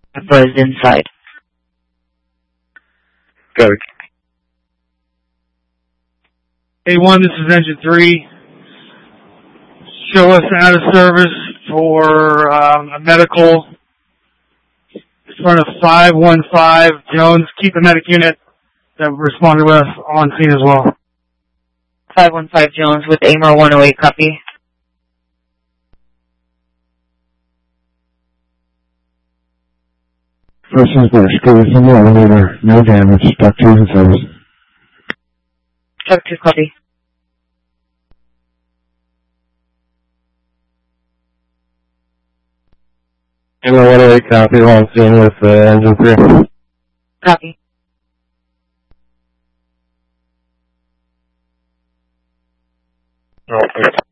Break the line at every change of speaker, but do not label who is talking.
Was inside.
Go.
A1, this is engine 3. Show us out of service for a medical in front of 515 Jones. Keep the medic unit that responded with us on scene as well.
515 Jones with AMR 108, copy.
First is there, screws in the elevator, no damage, duct 2 in service.
Duct 2, copy.
AMR 108, copy, on scene with engine 3.
Copy.
Okay.